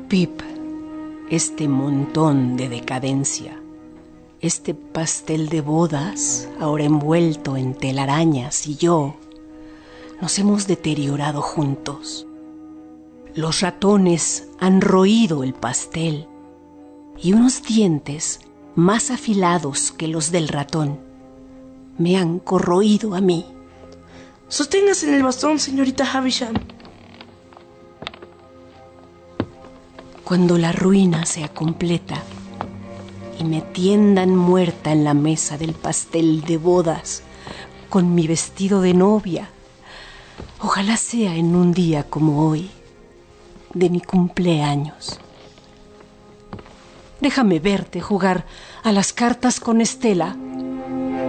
Pip, este montón de decadencia, este pastel de bodas ahora envuelto en telarañas y yo, nos hemos deteriorado juntos. Los ratones han roído el pastel y unos dientes más afilados que los del ratón me han corroído a mí. Sosténgase en el bastón, señorita Havisham. Cuando la ruina sea completa y me tiendan muerta en la mesa del pastel de bodas con mi vestido de novia, ojalá sea en un día como hoy, de mi cumpleaños. Déjame verte jugar a las cartas con Estela